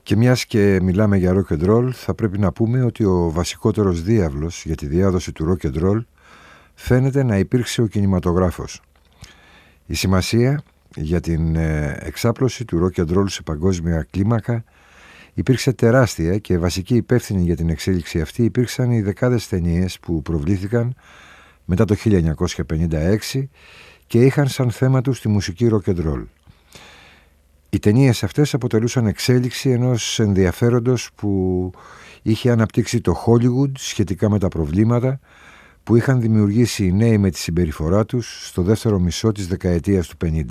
Και μιας και μιλάμε για rock and roll, θα πρέπει να πούμε ότι ο βασικότερος διάβλος για τη διάδοση του rock and roll φαίνεται να υπήρξε ο κινηματογράφος. Η σημασία για την εξάπλωση του rock and roll σε παγκόσμια κλίμακα υπήρξε τεράστια και βασικοί υπεύθυνοι για την εξέλιξη αυτή υπήρξαν οι δεκάδες ταινίες που προβλήθηκαν μετά το 1956 και είχαν σαν θέμα τους τη μουσική rock and roll. Οι ταινίες αυτές αποτελούσαν εξέλιξη ενός ενδιαφέροντος που είχε αναπτύξει το Hollywood σχετικά με τα προβλήματα που είχαν δημιουργήσει οι νέοι με τη συμπεριφορά τους στο δεύτερο μισό της δεκαετίας του 50.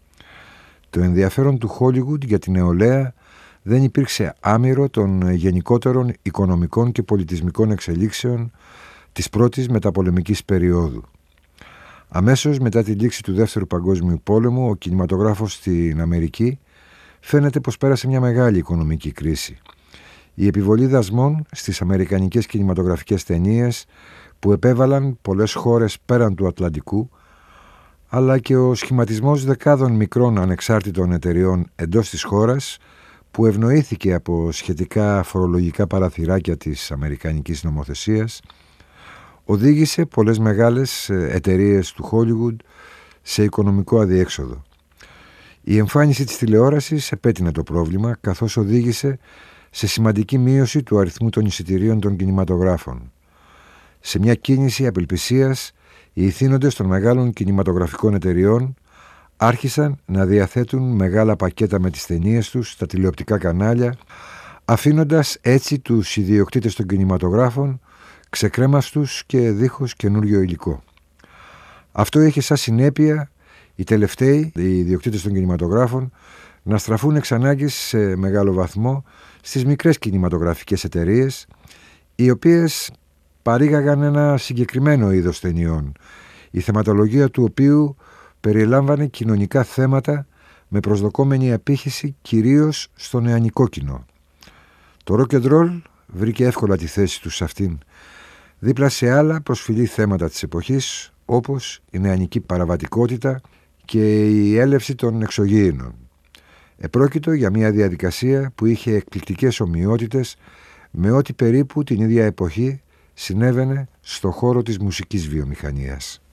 Το ενδιαφέρον του Hollywood για την νεολαία δεν υπήρξε άμυρο των γενικότερων οικονομικών και πολιτισμικών εξελίξεων της πρώτης μεταπολεμικής περίοδου. Αμέσως μετά τη λήξη του Δεύτερου Παγκόσμιου Πόλεμου, ο κινηματογράφος στην Αμερική φαίνεται πως πέρασε μια μεγάλη οικονομική κρίση. Η επιβολή δασμών στις αμερικανικές κινηματογραφικές ταινίες που επέβαλαν πολλές χώρες πέραν του Ατλαντικού, αλλά και ο σχηματισμός δεκάδων μικρών ανεξάρτητων εταιριών εντός της χώρας που ευνοήθηκε από σχετικά φορολογικά παραθυράκια της αμερικανικής νομοθεσίας, οδήγησε πολλές μεγάλες εταιρείες του Hollywood σε οικονομικό αδιέξοδο. Η εμφάνιση της τηλεόρασης επέτεινε το πρόβλημα, καθώς οδήγησε σε σημαντική μείωση του αριθμού των εισιτηρίων των κινηματογράφων. Σε μια κίνηση απελπισίας, οι ηθήνοντες των μεγάλων κινηματογραφικών εταιριών άρχισαν να διαθέτουν μεγάλα πακέτα με τις ταινίες τους στα τηλεοπτικά κανάλια, αφήνοντας έτσι τους ιδιοκτήτες των κινηματογράφων ξεκρέμαστους και δίχως καινούριο υλικό. Αυτό είχε σαν συνέπεια οι τελευταίοι, οι ιδιοκτήτες των κινηματογράφων, να στραφούν εξ ανάγκης σε μεγάλο βαθμό στις μικρές κινηματογραφικές εταιρείες, οι οποίες παρήγαγαν ένα συγκεκριμένο είδος ταινιών, η θεματολογία του οποίου περιλάμβανε κοινωνικά θέματα με προσδοκόμενη απήχηση κυρίως στο νεανικό κοινό. Το rock and roll βρήκε εύκολα τη θέση του σε αυτήν, δίπλα σε άλλα προσφυλή θέματα της εποχής, όπως η νεανική παραβατικότητα και η έλευση των εξωγήινων. Επρόκειτο για μια διαδικασία που είχε εκπληκτικές ομοιότητες με ό,τι περίπου την ίδια εποχή συνέβαινε στο χώρο της μουσικής βιομηχανίας.